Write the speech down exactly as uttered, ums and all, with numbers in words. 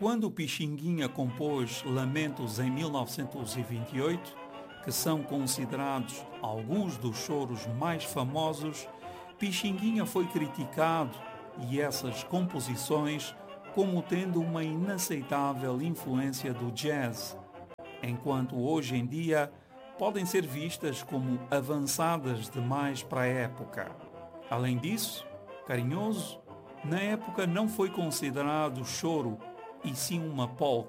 Quando Pixinguinha compôs Lamentos em mil novecentos e vinte e oito, que são considerados alguns dos choros mais famosos, Pixinguinha foi criticado e essas composições como tendo uma inaceitável influência do jazz, enquanto hoje em dia podem ser vistas como avançadas demais para a época. Além disso, Carinhoso, na época não foi considerado choro e sim uma polca.